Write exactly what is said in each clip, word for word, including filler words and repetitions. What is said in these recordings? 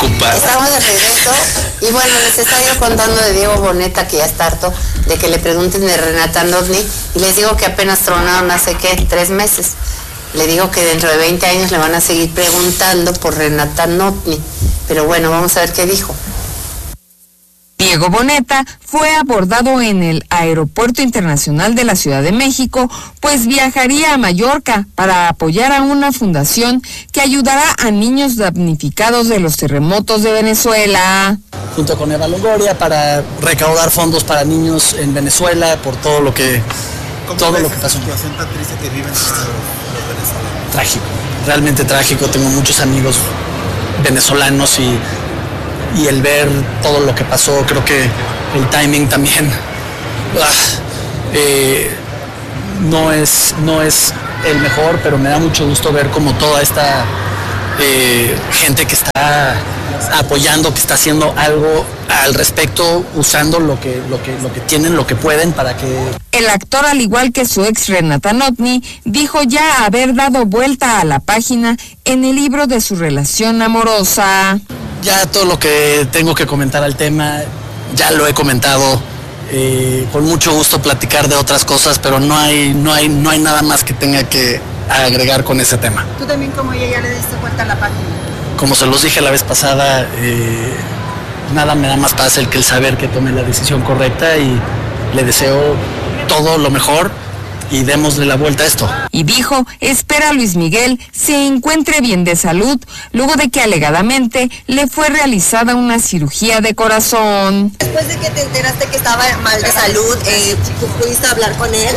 ocupada. Estamos de regreso y bueno, les estaba yo contando de Diego Boneta, que ya está harto de que le pregunten de Renata Notni, y les digo que apenas tronaron hace, ¿qué? Tres meses. Le digo que dentro de veinte años le van a seguir preguntando por Renata Notni, pero bueno, vamos a ver qué dijo. Diego Boneta fue abordado en el Aeropuerto Internacional de la Ciudad de México, pues viajaría a Mallorca para apoyar a una fundación que ayudará a niños damnificados de los terremotos de Venezuela. Junto con Eva Longoria para recaudar fondos para niños en Venezuela por todo lo que todo lo que pasó. ¿Cómo ves esa situación tan triste que viven los venezolanos? Trágico, realmente trágico. Tengo muchos amigos venezolanos y y el ver todo lo que pasó, creo que el timing también ah, eh, no es no es el mejor, pero me da mucho gusto ver como toda esta eh, gente que está apoyando, que está haciendo algo al respecto, usando lo que lo que lo que tienen, lo que pueden para que... El actor, al igual que su ex Renata Notni, dijo ya haber dado vuelta a la página en el libro de su relación amorosa. Ya todo lo que tengo que comentar al tema, ya lo he comentado, eh, con mucho gusto platicar de otras cosas, pero no hay, no hay, no hay nada más que tenga que agregar con ese tema. ¿Tú también como ella ya le diste vuelta a la página? Como se los dije la vez pasada, eh, nada me da más paz el que el saber que tome la decisión correcta, y le deseo todo lo mejor y démosle la vuelta a esto. Y dijo, espera a Luis Miguel se encuentre bien de salud, luego de que alegadamente le fue realizada una cirugía de corazón. Después de que te enteraste que estaba mal de salud, eh, ¿pudiste hablar con él?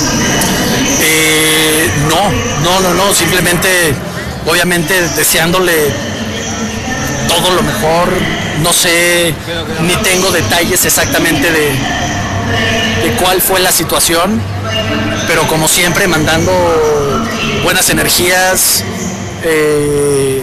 Eh, no, no, no, no, simplemente, obviamente deseándole todo lo mejor. No sé, ni tengo detalles exactamente de, de cuál fue la situación, pero como siempre mandando buenas energías eh,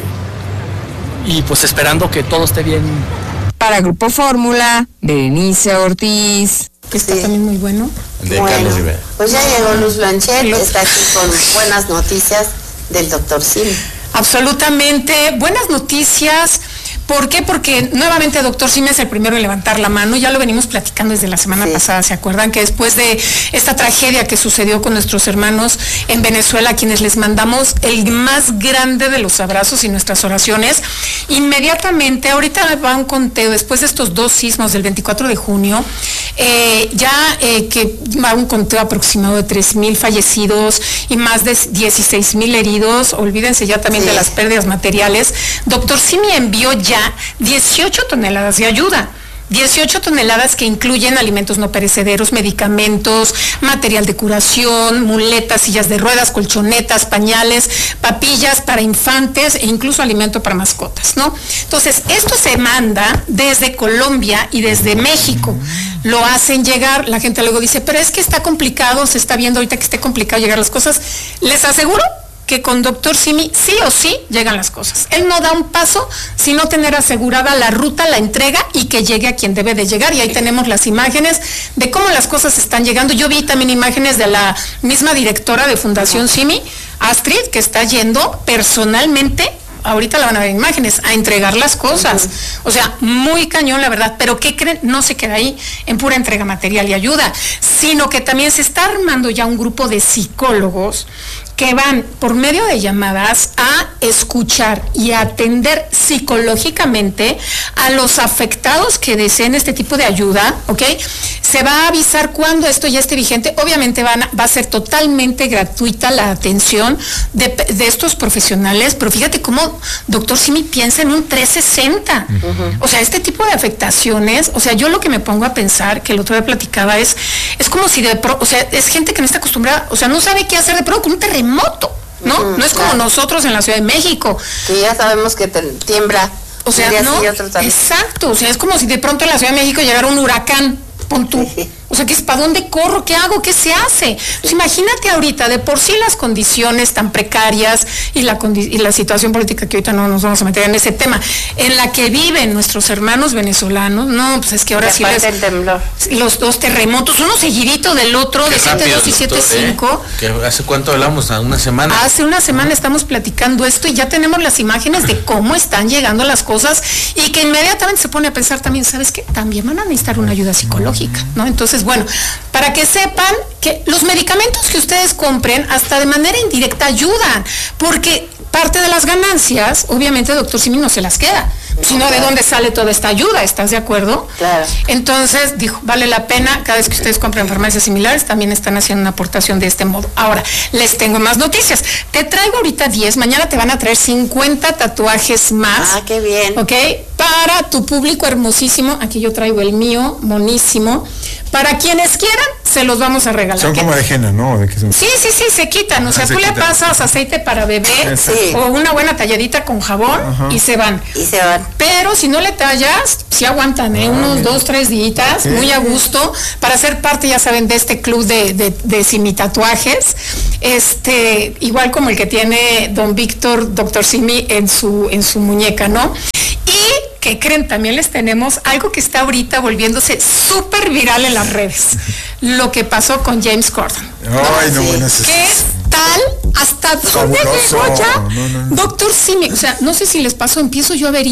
y pues esperando que todo esté bien. Para Grupo Fórmula, Berenice Ortiz. Que está sí. También muy bueno. De bueno, Carlos Rivera. Pues ya llegó Luz Blanchet, está aquí con buenas noticias del doctor Simi. Absolutamente, buenas noticias. ¿Por qué? Porque nuevamente doctor Simi es el primero en levantar la mano, ya lo venimos platicando desde la semana sí. pasada, ¿se acuerdan? Que después de esta tragedia que sucedió con nuestros hermanos en Venezuela, a quienes les mandamos el más grande de los abrazos y nuestras oraciones, inmediatamente, ahorita va un conteo, después de estos dos sismos del veinticuatro de junio, eh, ya eh, que va un conteo aproximado de tres mil fallecidos y más de dieciséis mil heridos, olvídense ya también sí. de las pérdidas materiales, doctor Simi envió ya dieciocho toneladas de ayuda, dieciocho toneladas que incluyen alimentos no perecederos, medicamentos, material de curación, muletas, sillas de ruedas, colchonetas, pañales, papillas para infantes e incluso alimento para mascotas, ¿no? Entonces, esto se manda desde Colombia y desde México. Lo hacen llegar, la gente luego dice, pero es que está complicado, se está viendo ahorita que esté complicado llegar las cosas. Les aseguro que con doctor Simi sí o sí llegan las cosas. Él no da un paso sino tener asegurada la ruta, la entrega y que llegue a quien debe de llegar. Y ahí tenemos las imágenes de cómo las cosas están llegando. Yo vi también imágenes de la misma directora de Fundación Simi, Astrid, que está yendo personalmente, ahorita la van a ver imágenes, a entregar las cosas. O sea, muy cañón la verdad, pero ¿qué creen? No se queda ahí en pura entrega material y ayuda, sino que también se está armando ya un grupo de psicólogos que van por medio de llamadas a escuchar y a atender psicológicamente a los afectados que deseen este tipo de ayuda, ¿ok? Se va a avisar cuando esto ya esté vigente. Obviamente van a, va a ser totalmente gratuita la atención de, de estos profesionales, pero fíjate cómo doctor Simi piensa en un trescientos sesenta. Uh-huh. O sea, este tipo de afectaciones, o sea, yo lo que me pongo a pensar, que el otro día platicaba, es, es como si de pro, o sea, es gente que no está acostumbrada, o sea, no sabe qué hacer de pronto con un terremoto, ¿no? Uh-huh, no es como claro. nosotros en la Ciudad de México. Que ya sabemos que te, tiembla. O sea, no, exacto, o sea, es como si de pronto en la Ciudad de México llegara un huracán, pon tú, O sea, ¿qué es, para dónde corro? ¿Qué hago? ¿Qué se hace? Pues imagínate ahorita, de por sí las condiciones tan precarias y la, y la situación política que ahorita no nos vamos a meter en ese tema, en la que viven nuestros hermanos venezolanos, no, pues es que ahora sí les, el temblor. Los dos terremotos, uno seguidito del otro, de siete dos y siete cinco. ¿Eh? ¿Hace cuánto hablamos? ¿A una semana? Hace una semana estamos platicando esto y ya tenemos las imágenes de cómo están llegando las cosas y que inmediatamente se pone a pensar también, ¿sabes qué? También van a necesitar una ayuda psicológica, ¿no? Entonces, bueno, para que sepan que los medicamentos que ustedes compren hasta de manera indirecta ayudan, porque parte de las ganancias, obviamente, doctor Simi no se las queda, sino de dónde sale toda esta ayuda, ¿estás de acuerdo? Claro. Entonces, dijo, vale la pena, cada vez que ustedes compren farmacias similares, también están haciendo una aportación de este modo. Ahora, les tengo más noticias. Te traigo ahorita diez, mañana te van a traer cincuenta tatuajes más. Ah, qué bien. ¿Ok? Para tu público hermosísimo, aquí yo traigo el mío, monísimo. Para quienes quieran, se los vamos a regalar. Son como de henna, ¿no? ¿De qué son? Sí, sí, sí, se quitan. O sea, Ah, se tú le quitan. pasas aceite para bebé Sí. o una buena talladita con jabón Ajá. y se van. Y se van. Pero si no le tallas, sí aguantan, ¿eh? Unos dos, tres días, Sí. muy a gusto, para ser parte, ya saben, de este club de, de, de Simi Tatuajes, este, igual como el que tiene don Víctor, doctor Simi, en su, en su muñeca, ¿no? Y, ¿qué creen? También les tenemos algo que está ahorita volviéndose súper viral en las redes, lo que pasó con James Corden. Ay, no, Sí. bueno, eso es- ¿Qué tal? ¿Hasta dónde Fabuloso. llegó ya? No, no, no. Doctor Simi, o sea, no sé si les pasó, empiezo yo a ver